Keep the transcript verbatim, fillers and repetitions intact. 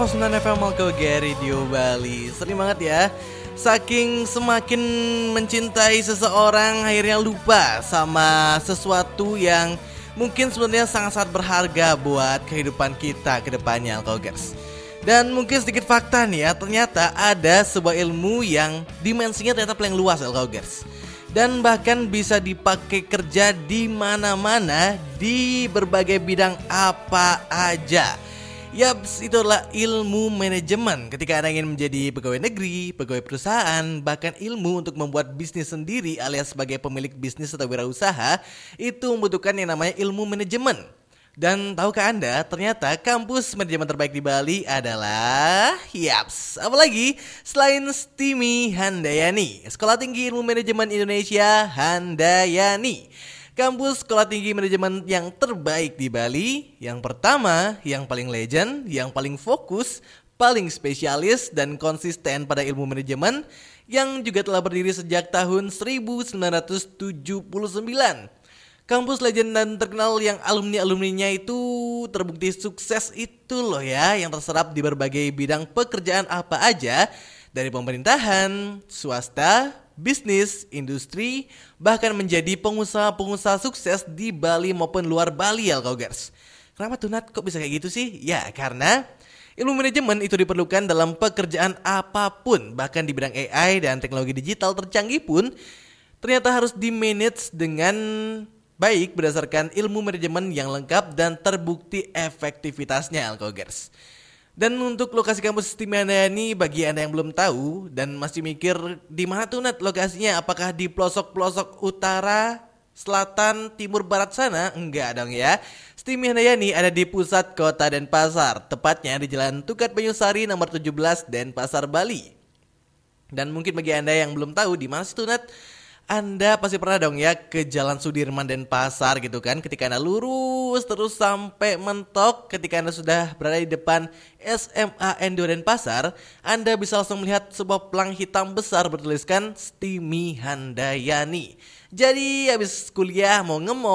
nol sembilan F M Malko Radio Bali. Sering banget ya. Saking semakin mencintai seseorang, akhirnya lupa sama sesuatu yang mungkin sebenarnya sangat-sangat berharga buat kehidupan kita ke depannya, Alkogers. Dan mungkin sedikit fakta nih ya, ternyata ada sebuah ilmu yang dimensinya ternyata paling luas, Alkogers. Dan bahkan bisa dipakai kerja di mana-mana, di berbagai bidang apa aja. Yaps, itu adalah ilmu manajemen. Ketika Anda ingin menjadi pegawai negeri, pegawai perusahaan, bahkan ilmu untuk membuat bisnis sendiri alias sebagai pemilik bisnis atau wirausaha, itu membutuhkan yang namanya ilmu manajemen. Dan tahukah Anda, ternyata kampus manajemen terbaik di Bali adalah, yaps, apalagi selain STIMI Handayani, Sekolah Tinggi Ilmu Manajemen Indonesia Handayani. Kampus sekolah tinggi manajemen yang terbaik di Bali, yang pertama, yang paling legend, yang paling fokus, paling spesialis dan konsisten pada ilmu manajemen, yang juga telah berdiri sejak tahun seribu sembilan ratus tujuh puluh sembilan. Kampus legend dan terkenal yang alumni-alumninya itu terbukti sukses itu loh ya, yang terserap di berbagai bidang pekerjaan apa aja, dari pemerintahan, swasta, bisnis, industri, bahkan menjadi pengusaha-pengusaha sukses di Bali maupun luar Bali, Alkogers. Kenapa tuh Nat, kok bisa kayak gitu sih? Ya karena ilmu manajemen itu diperlukan dalam pekerjaan apapun, bahkan di bidang A I dan teknologi digital tercanggih pun ternyata harus di-manage dengan baik berdasarkan ilmu manajemen yang lengkap dan terbukti efektivitasnya, Alkogers. Dan untuk lokasi kampus STIMI Handayani, bagi Anda yang belum tahu dan masih mikir di mana tuh Nat lokasinya, apakah di pelosok-pelosok utara, selatan, timur, barat sana? Enggak dong ya. STIMI Handayani ada di pusat kota Denpasar, tepatnya di Jalan Tukat Banyusari nomor tujuh belas Denpasar, Bali. Dan mungkin bagi Anda yang belum tahu di mana sih tuh Nat, Anda pasti pernah dong ya ke Jalan Sudirman Denpasar gitu kan. Ketika Anda lurus terus sampai mentok, ketika Anda sudah berada di depan S M A N dua Denpasar, Anda bisa langsung melihat sebuah pelang hitam besar bertuliskan STIMI Handayani. Jadi habis kuliah mau nge-mall